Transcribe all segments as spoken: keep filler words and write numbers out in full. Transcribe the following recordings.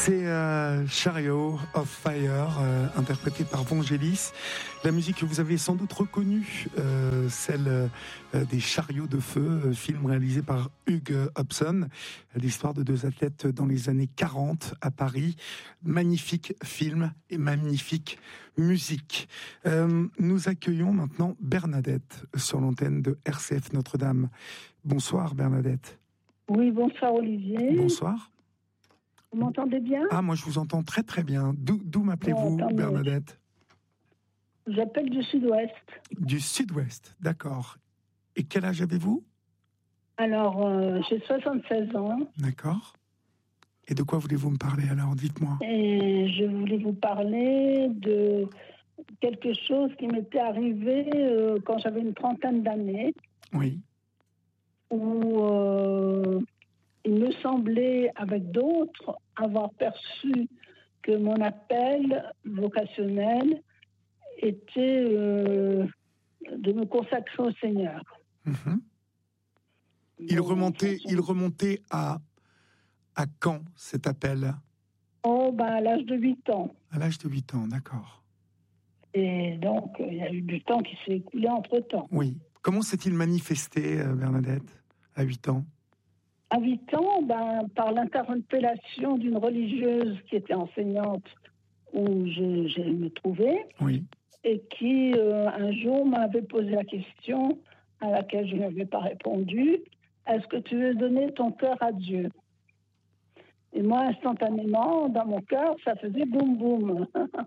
C'est euh, Chariot of Fire, euh, interprété par Vangelis. La musique que vous avez sans doute reconnue, euh, celle euh, des Chariots de feu, euh, film réalisé par Hugh Hobson, l'histoire de deux athlètes dans les années quarante à Paris. Magnifique film et magnifique musique. Euh, nous accueillons maintenant Bernadette sur l'antenne de R C F Notre-Dame. Bonsoir Bernadette. Oui, bonsoir Olivier. Bonsoir. Vous m'entendez bien? Ah, moi je vous entends très très bien. D'où, d'où m'appelez-vous, bon, Bernadette? J'appelle du sud-ouest. Du sud-ouest, d'accord. Et quel âge avez-vous? Alors, euh, j'ai soixante-seize ans. D'accord. Et de quoi voulez-vous me parler alors? Dites-moi. Et je voulais vous parler de quelque chose qui m'était arrivé euh, quand j'avais une trentaine d'années. Oui. Où euh, il me semblait, avec d'autres, avoir perçu que mon appel vocationnel était euh, de me consacrer au Seigneur. Mmh. Il Bon, remontait, enfin, il remontait à, à quand cet appel? Oh, ben, à l'âge de huit ans. À l'âge de huit ans, d'accord. Et donc, il y a eu du temps qui s'est écoulé entre-temps. Oui. Comment s'est-il manifesté, euh, Bernadette, à huit ans? À huit ans, ben, par l'interpellation d'une religieuse qui était enseignante où je, je me trouvais, Oui. et qui, euh, un jour, m'avait posé la question à laquelle je n'avais pas répondu. Est-ce que tu veux donner ton cœur à Dieu? Et moi, instantanément, dans mon cœur, ça faisait boum boum.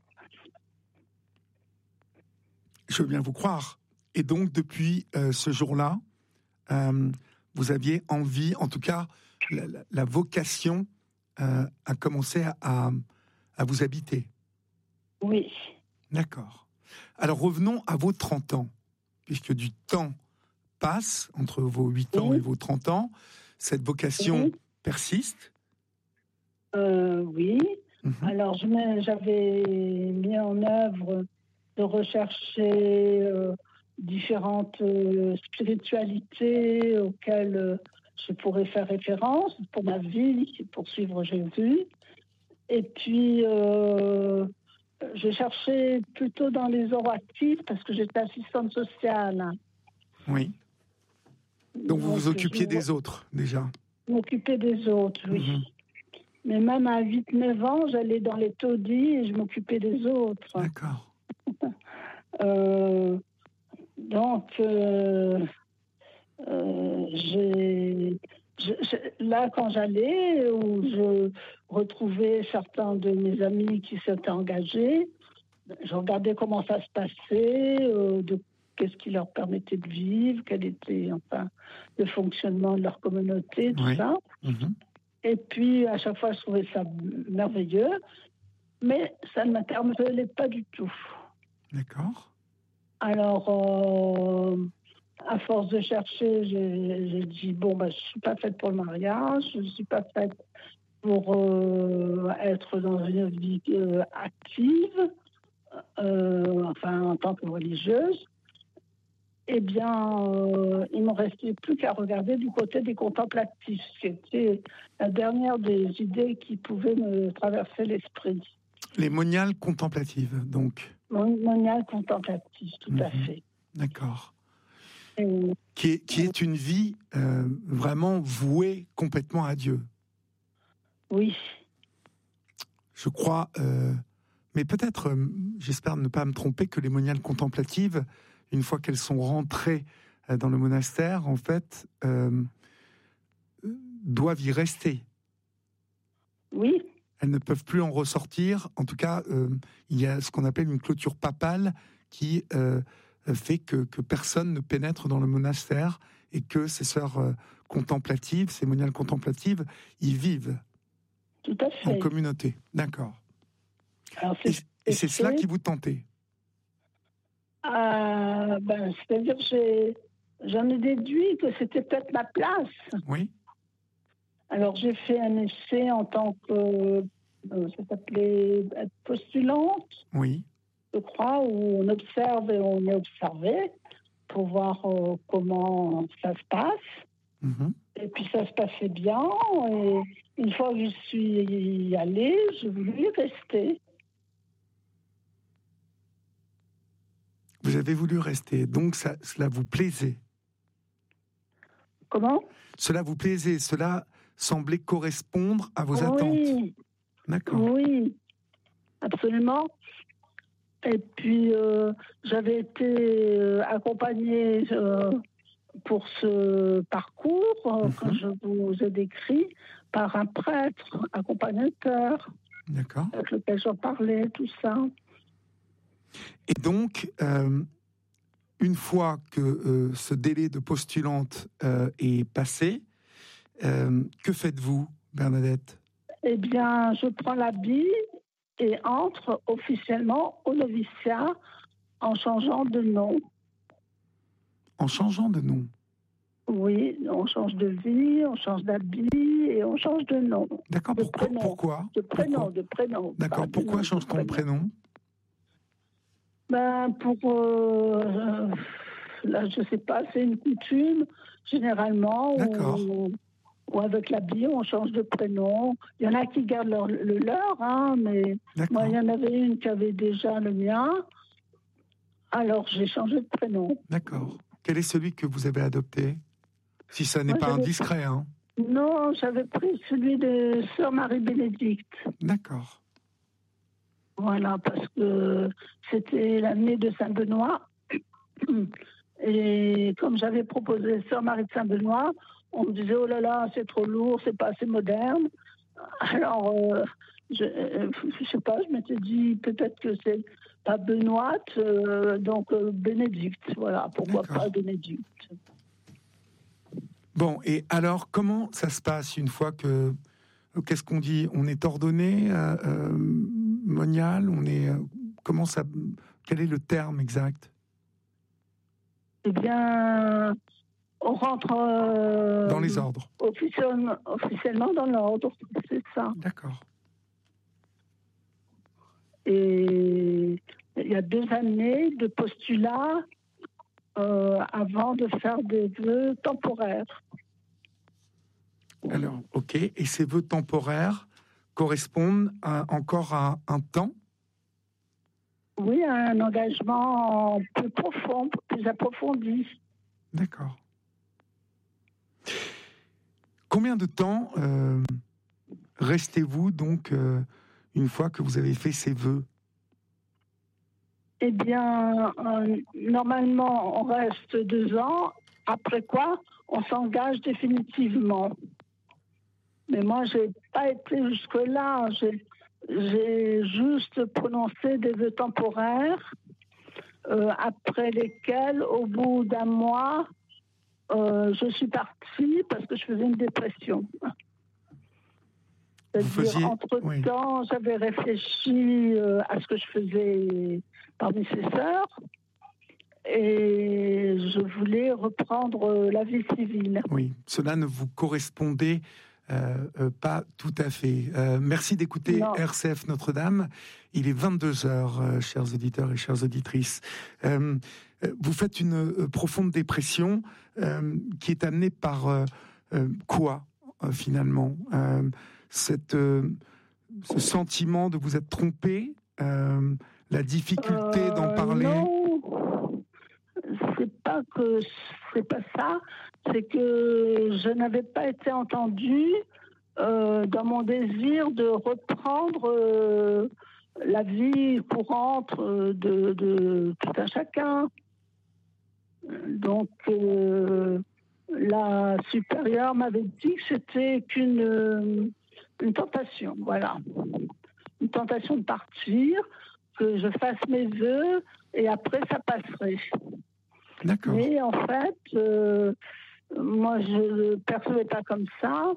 Je veux bien vous croire. Et donc, depuis euh, ce jour-là, euh, vous aviez envie, en tout cas, la, la, la vocation euh, a commencé à, à, à vous habiter. Oui. D'accord. Alors, revenons à vos trente ans, puisque du temps passe entre vos huit ans Oui. et vos trente ans. Cette vocation Oui. persiste? Euh, oui. Mmh. Alors, je me, j'avais mis en œuvre de rechercher euh, différentes euh, spiritualités auxquelles euh, je pourrais faire référence pour ma vie, pour suivre Jésus. Et puis, euh, je cherchais plutôt dans les ors actifs parce que j'étais assistante sociale. Oui. Donc, vous Donc, vous occupiez je des autres, déjà? m'occupais des autres, oui. Mmh. Mais même à huit neuf ans, j'allais dans les taudis et je m'occupais des autres. D'accord. Euh, donc, euh, euh, j'ai, je, je- là, quand j'allais, où je retrouvais certains de mes amis qui s'étaient engagés, je regardais comment ça se passait, euh, de qu'est-ce qui leur permettait de vivre, quel était enfin le fonctionnement de leur communauté, tout Oui. ça. Mmh. Et puis, à chaque fois, je trouvais ça merveilleux, mais ça ne m'interpellait pas du tout. D'accord. Alors, euh, à force de chercher, j'ai, j'ai dit, bon, bah, je ne suis pas faite pour le mariage, je ne suis pas faite pour euh, être dans une vie euh, active, euh, enfin, en tant que religieuse. Eh bien, euh, il ne me restait plus qu'à regarder du côté des contemplatifs. C'était la dernière des idées qui pouvaient me traverser l'esprit. Les moniales contemplatives, donc. Mon monial contemplatif, tout Mmh. à fait. D'accord. Et, Qui est, qui est une vie euh, vraiment vouée complètement à Dieu. oui. Je crois, euh, mais peut-être, euh, j'espère ne pas me tromper, que les moniales contemplatives, une fois qu'elles sont rentrées euh, dans le monastère, en fait, euh, doivent y rester. Oui. Elles ne peuvent plus en ressortir. En tout cas, euh, il y a ce qu'on appelle une clôture papale qui euh, fait que, que personne ne pénètre dans le monastère et que ces sœurs euh, contemplatives, ces moniales contemplatives, y vivent. Tout à fait. En communauté, d'accord. Alors, Et, c'est, et c'est c'est cela qui vous tentait? euh, ben, c'est-à-dire que j'ai, j'en ai déduit que c'était peut-être ma place. Oui. Alors, j'ai fait un essai en tant que, euh, ça s'appelait être postulante, Oui. je crois, où on observe et on est observé pour voir euh, comment ça se passe. Mmh. Et puis ça se passait bien. Et une fois que je suis allée, j'ai voulu y rester. Vous avez voulu rester, donc ça, cela vous plaisait. Comment? Cela vous plaisait, cela semblait correspondre à vos Oui, attentes. D'accord. Oui, absolument. Et puis, euh, j'avais été euh, accompagnée euh, pour ce parcours, euh, Mhm. que je vous ai décrit, par un prêtre accompagnateur, D'accord. avec lequel j'en parlais, tout ça. Et donc, euh, une fois que euh, ce délai de postulante euh, est passé, euh, que faites-vous, Bernadette? Eh bien, je prends l'habit et entre officiellement au noviciat en changeant de nom. En changeant de nom. Oui, on change de vie, on change d'habit et on change de nom. D'accord, De pourquoi, prénom. pourquoi De prénom, pourquoi de prénom. D'accord, pas de pourquoi nom, de change-t-on de prénom? Ben, pour. Euh, là, je sais pas, c'est une coutume, généralement, D'accord, où, où avec l'habit, on change de prénom. Il y en a qui gardent leur, le leur, hein, mais moi, d'accord, il y en avait une qui avait déjà le mien, alors j'ai changé de prénom. d'accord. Quel est celui que vous avez adopté? Si ça n'est Moi, pas j'avais- indiscret, hein. Non, j'avais pris celui de Sœur Marie-Bénédicte. D'accord. Voilà, parce que c'était l'année de Saint-Benoît. Et comme j'avais proposé Sœur Marie de Saint-Benoît, on me disait, oh là là, c'est trop lourd, c'est pas assez moderne. Alors, euh, je, euh, je sais pas, je m'étais dit, peut-être que c'est pas Benoît, euh, donc euh, Bénédicte. Voilà, pourquoi D'accord. pas Bénédicte. Bon, et alors, comment ça se passe une fois que... Qu'est-ce qu'on dit? On est ordonné, euh, euh, monial, on est... euh, comment ça... Quel est le terme exact? Eh bien, on rentre euh, Dans les ordres. officiellement, officiellement dans l'ordre, c'est ça. D'accord. Et il y a deux années de postulat euh, avant de faire des vœux temporaires. Alors, ok. Et ces vœux temporaires correspondent à, encore à un temps? Oui, un engagement plus profond, plus approfondi. D'accord. Combien de temps euh, restez-vous donc euh, une fois que vous avez fait ces vœux? Eh bien, euh, normalement, on reste deux ans, après quoi, on s'engage définitivement. Mais moi, je n'ai pas été jusque-là. J'ai, j'ai juste prononcé des vœux temporaires, euh, après lesquels, au bout d'un mois, euh, je suis partie parce que je faisais une dépression. C'est-à-dire, faisiez- entre-temps, oui. j'avais réfléchi euh, à ce que je faisais parmi ces sœurs et je voulais reprendre euh, la vie civile. Oui, cela ne vous correspondait euh, euh, pas tout à fait. Euh, merci d'écouter Non. R C F Notre-Dame. Il est vingt-deux heures, euh, chers auditeurs et chères auditrices. Euh, euh, vous faites une euh, profonde dépression euh, qui est amenée par euh, euh, quoi, euh, finalement euh, cette, euh, ce sentiment de vous être trompé, euh, la difficulté d'en Euh, parler. Non, c'est pas que c'est pas ça, c'est que je n'avais pas été entendue euh, dans mon désir de reprendre euh, la vie courante euh, de, de tout un chacun. Donc euh, la supérieure m'avait dit que c'était qu'une euh, une tentation, voilà, une tentation de partir, que je fasse mes vœux et après ça passerait. D'accord. Mais en fait, euh, moi je ne le percevais pas comme ça.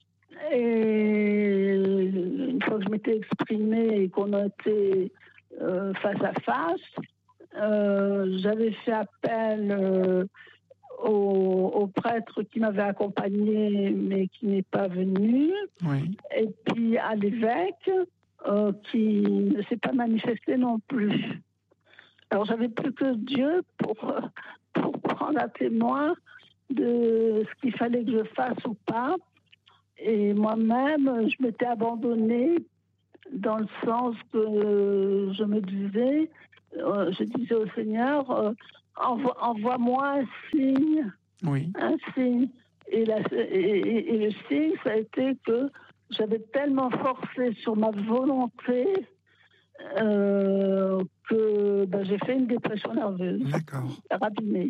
Et une fois que je m'étais exprimée et qu'on a été euh, face à face, euh, j'avais fait appel euh, au, au prêtre qui m'avait accompagnée mais qui n'est pas venu, Oui. et puis à l'évêque euh, qui ne s'est pas manifesté non plus. Alors j'avais plus que Dieu pour, pour prendre un témoin de ce qu'il fallait que je fasse ou pas. Et moi-même, je m'étais abandonnée dans le sens que je me disais, euh, je disais au Seigneur, euh, envo- envoie-moi un signe, Oui. un signe. Et, la- et- et- et le signe, ça a été que j'avais tellement forcé sur ma volonté euh, que ben, j'ai fait une dépression nerveuse. D'accord. Rapidement.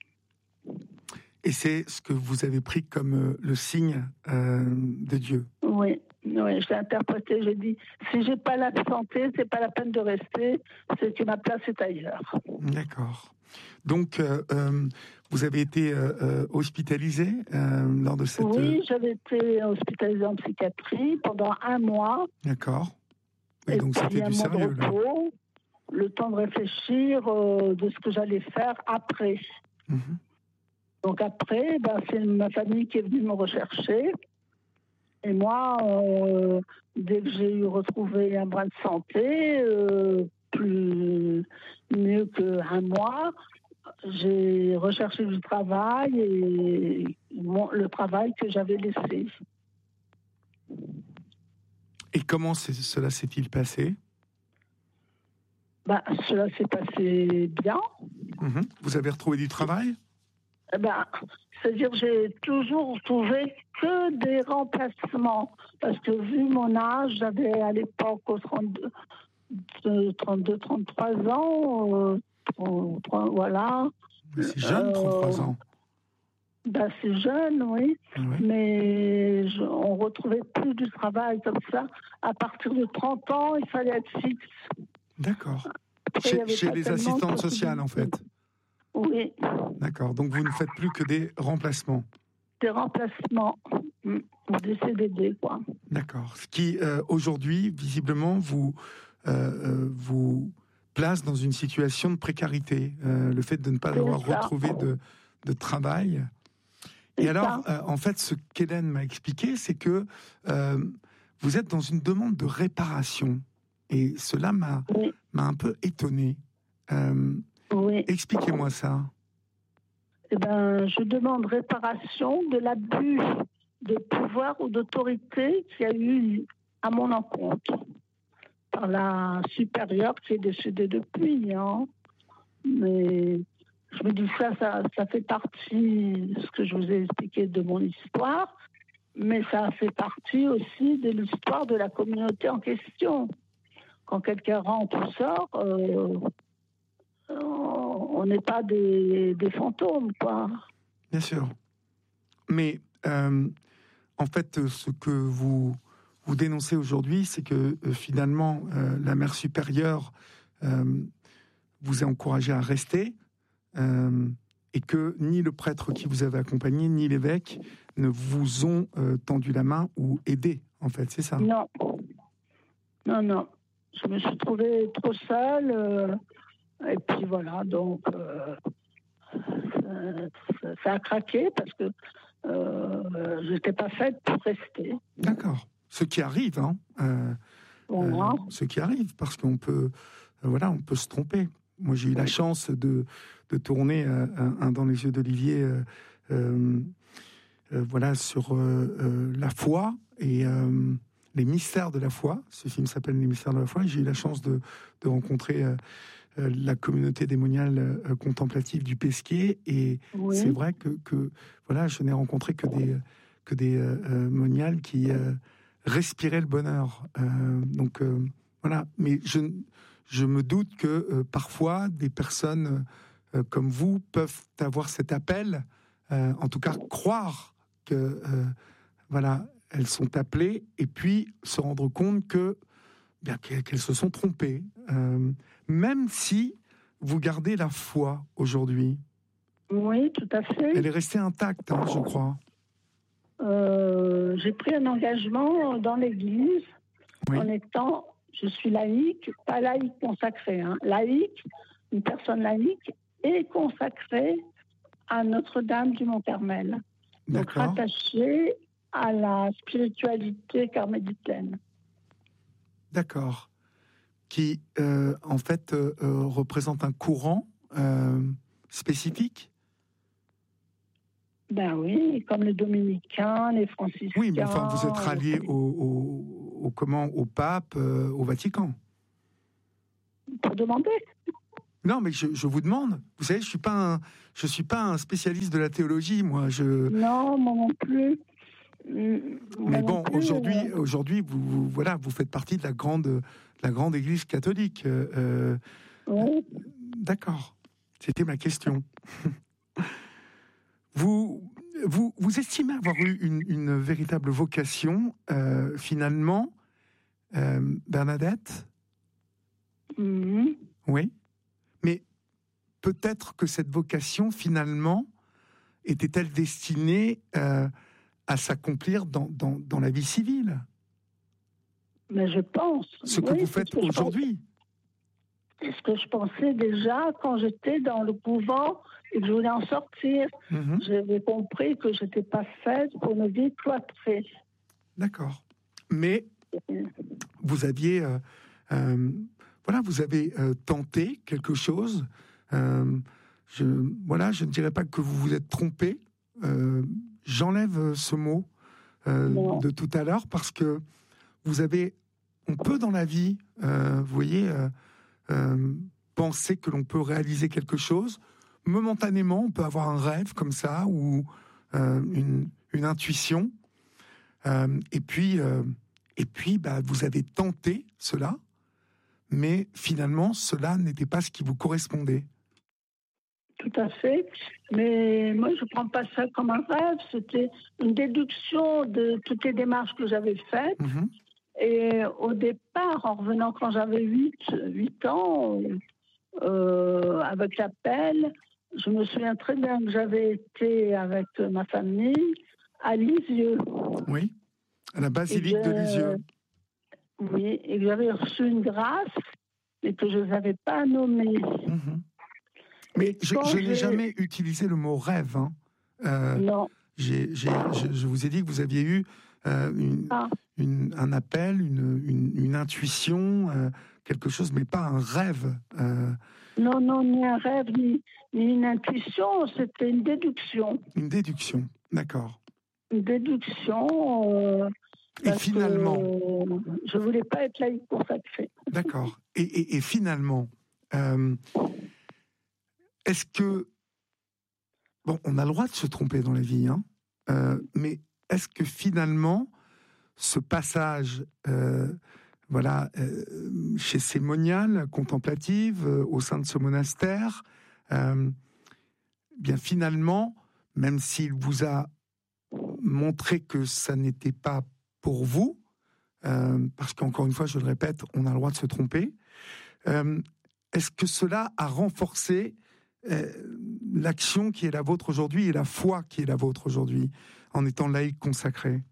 Et c'est ce que vous avez pris comme euh, le signe euh, de Dieu. Oui, oui, j'ai interprété, j'ai dit, si j'ai pas la santé, c'est pas la peine de rester, c'est que ma place est ailleurs. D'accord. Donc, euh, euh, vous avez été euh, euh, hospitalisé euh, lors de cette... Oui, j'avais été hospitalisée en psychiatrie pendant un mois. D'accord. Oui, Et donc c'était puis un du mois de sérieux, là. repos, le temps de réfléchir euh, de ce que j'allais faire après. Mhm. Donc après, ben, c'est ma famille qui est venue me rechercher. Et moi, euh, dès que j'ai eu retrouvé un brin de santé, euh, plus mieux qu'un mois, j'ai recherché du travail et mon- le travail que j'avais laissé. Et comment c'est- cela s'est-il passé? Ben, cela s'est passé bien. Mhm. Vous avez retrouvé du travail? Eh ben, c'est-à-dire que j'ai toujours trouvé que des remplacements. Parce que vu mon âge, j'avais à l'époque trente-deux, trente-deux, trente-trois ans, euh, trente-trois, voilà. Mais c'est jeune, trente-trois ans. Ben, c'est jeune, oui. Ah ouais. Mais je, on ne retrouvait plus du travail comme ça. À partir de trente ans, il fallait être fixe. D'accord. Après, il y Chez, avait chez pas les tellement de assistantes sociales, en fait. Oui, D'accord. Donc vous ne faites plus que des remplacements. des remplacements, mm, des C D D, quoi. D'accord. Ce qui, euh, aujourd'hui, visiblement, vous, euh, euh, vous place dans une situation de précarité. Euh, le fait de ne pas C'est avoir ça. retrouvé de, de travail. Et C'est alors, ça. euh, en fait, ce qu'Hélène m'a expliqué, c'est que euh, vous êtes dans une demande de réparation. Et cela m'a Oui, m'a un peu étonné. Euh, oui. expliquez-moi ça. Eh ben, je demande réparation de l'abus de pouvoir ou d'autorité qu'il y a eu à mon encontre par la supérieure qui est décédée depuis. Hein. Mais je me dis ça, ça, ça fait partie, ce que je vous ai expliqué de mon histoire, mais ça fait partie aussi de l'histoire de la communauté en question. Quand quelqu'un rentre ou sort, euh, on n'est pas des, des fantômes, quoi. Bien sûr. Mais euh, en fait, ce que vous, vous dénoncez aujourd'hui, c'est que euh, finalement, euh, la mère supérieure euh, vous a encouragé à rester euh, et que ni le prêtre qui vous avait accompagné, ni l'évêque ne vous ont euh, tendu la main ou aidé, en fait, c'est ça? Non, non, non. Je me suis trouvée trop seule. Euh, et puis voilà, donc euh, ça, ça a craqué parce que euh, je n'étais pas faite pour rester. D'accord. Ce qui arrive, hein. Euh, Bon, hein. euh, ce qui arrive, parce qu'on peut, euh, voilà, on peut se tromper. Moi, j'ai eu la chance de, de tourner euh, un, un dans les yeux d'Olivier, euh, euh, euh, voilà, sur euh, euh, la foi et euh, les mystères de la foi. Ce film s'appelle Les mystères de la foi. Et j'ai eu la chance de, de rencontrer euh, euh, la communauté démoniale euh, contemplative du Pesquier. Et Oui. c'est vrai que, que, voilà, je n'ai rencontré que des, que des euh, euh, moniales qui euh, respiraient le bonheur. Euh, donc euh, voilà. Mais je, je me doute que euh, parfois des personnes euh, comme vous peuvent avoir cet appel, euh, en tout cas croire que euh, voilà, elles sont appelées et puis se rendre compte que bien qu'elles se sont trompées, euh, même si vous gardez la foi aujourd'hui. Oui, tout à fait. Elle est restée intacte, hein, je crois. Euh, j'ai pris un engagement dans l'Église Oui. en étant, je suis laïque, pas laïque consacrée, hein, laïque, une personne laïque et consacrée à Notre-Dame du Mont-Carmel. Donc D'accord. rattachée à la spiritualité carmélitaine. D'accord. Qui, euh, en fait, euh, euh, représente un courant euh, spécifique? Ben oui, comme les dominicains, les franciscains. Oui, mais enfin, vous êtes rallié au, au, au, comment, au pape, euh, au Vatican. Pour demander. Non, mais je, je vous demande. Vous savez, je suis pas un, je suis pas un spécialiste de la théologie, moi. Je... Non, moi non plus. Moi mais bon, plus, aujourd'hui, euh... aujourd'hui, vous, vous, voilà, vous faites partie de la grande, de la grande Église catholique. Euh, oui. D'accord. C'était ma question. vous, vous, vous estimez avoir eu une, une véritable vocation, euh, finalement, euh, Bernadette? Mm-hmm. Oui. Mais peut-être que cette vocation, finalement, était-elle destinée euh, à s'accomplir dans, dans, dans la vie civile? Mais je pense. Ce que oui, vous faites aujourd'hui. C'est ce que je pensais déjà quand j'étais dans le couvent et que je voulais en sortir. Mm-hmm. J'avais compris que je n'étais pas faite pour une vie cloîtrée. D'accord. Mais vous aviez... Euh, euh, voilà, vous avez euh, tenté quelque chose. Euh, je, voilà, je ne dirais pas que vous vous êtes trompé. Euh, j'enlève ce mot euh, de tout à l'heure parce que vous avez... On peut dans la vie, euh, vous voyez... Euh, Euh, penser que l'on peut réaliser quelque chose. Momentanément, on peut avoir un rêve comme ça, ou euh, une, une intuition. Euh, et puis, euh, et puis bah, vous avez tenté cela, mais finalement, cela n'était pas ce qui vous correspondait. Tout à fait. Mais moi, je ne prends pas ça comme un rêve. C'était une déduction de toutes les démarches que j'avais faites. Mmh. Et au départ, en revenant quand j'avais huit ans, euh, avec l'appel, je me souviens très bien que j'avais été avec ma famille à Lisieux. Oui, à la basilique de Lisieux. Oui, et que j'avais reçu une grâce, mais que je ne savais pas nommer. Mmh. Mais je, je n'ai jamais utilisé le mot rêve. Hein. Euh, non. J'ai, j'ai, je, je vous ai dit que vous aviez eu euh, une, ah. une, un appel, une, une, une intuition, euh, quelque chose, mais pas un rêve. Euh... Non, non, ni un rêve, ni, ni une intuition, c'était une déduction. Une déduction, d'accord. Une déduction. Euh, et finalement. je ne voulais pas être laïque consacrée. D'accord. Et, et, et finalement, euh, est-ce que. Bon, on a le droit de se tromper dans la vie, hein, euh, mais est-ce que finalement, ce passage, euh, voilà, euh, chez ces moniales contemplatives, euh, au sein de ce monastère, euh, bien finalement, même s'il vous a montré que ça n'était pas pour vous, euh, parce qu'encore une fois, je le répète, on a le droit de se tromper, euh, est-ce que cela a renforcé euh, l'action qui est la vôtre aujourd'hui et la foi qui est la vôtre aujourd'hui, en étant laïque consacré?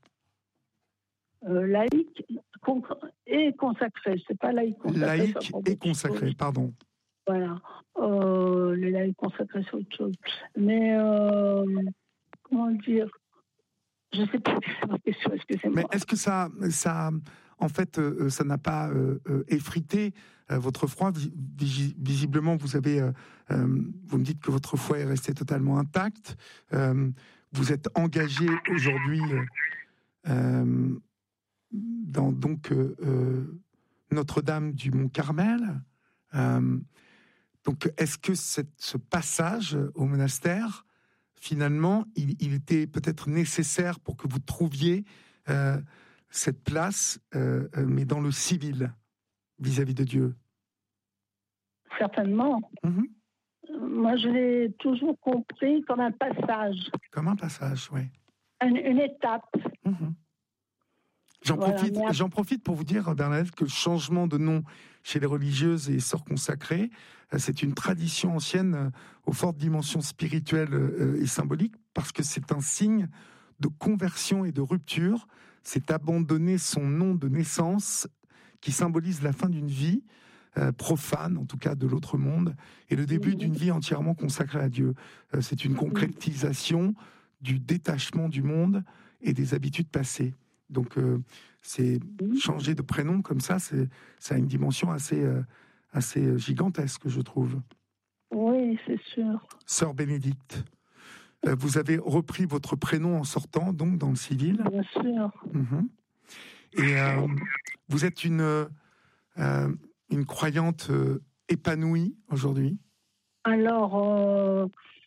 euh, Laïque et consacré, c'est pas laïque consacré. Laïque et consacré, pardon. Voilà, euh, les laïcs consacrés, c'est autre chose. Mais, euh, comment dire, je ne sais pas la question, excusez-moi. Mais est-ce que ça, ça en fait, euh, ça n'a pas euh, euh, effrité euh, votre foi? Vis- Visiblement, vous avez, euh, euh, vous me dites que votre foi est restée totalement intacte. Euh, vous êtes engagé aujourd'hui euh, euh, dans donc euh, euh, Notre-Dame du Mont-Carmel. Euh, donc, est-ce que cette, ce passage au monastère, finalement, il, il était peut-être nécessaire pour que vous trouviez euh, cette place, euh, mais dans le civil, vis-à-vis de Dieu? Certainement. Mmh. Moi, je l'ai toujours compris comme un passage. Comme un passage, oui. Une, une étape. Mmh. J'en, voilà, profite, après... j'en profite pour vous dire, Bernadette, que le changement de nom chez les religieuses et sœurs consacrées, c'est une tradition ancienne aux fortes dimensions spirituelles et symboliques, parce que c'est un signe de conversion et de rupture. C'est abandonner son nom de naissance qui symbolise la fin d'une vie euh, profane, en tout cas de l'autre monde, et le début d'une vie entièrement consacrée à Dieu. Euh, c'est une concrétisation du détachement du monde et des habitudes passées. Donc, euh, c'est changer de prénom comme ça, c'est, ça a une dimension assez, euh, assez gigantesque, je trouve. Oui, c'est sûr. Sœur Bénédicte, Euh, vous avez repris votre prénom en sortant, donc, dans le civil. Bien sûr. Mmh. Et euh, vous êtes une, euh, une croyante euh, épanouie aujourd'hui? Alors, euh,